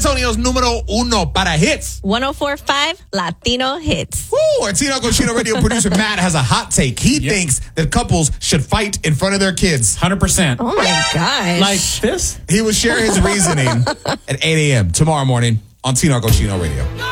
Antonio's numero uno para hits. 104.5 Latino hits. Woo! Our Tino Cochino radio producer Matt has a hot take. He thinks that couples should fight in front of their kids. 100%. Oh my gosh. Like this? He will share his reasoning at 8 a.m. tomorrow morning on Tino Cochino Radio.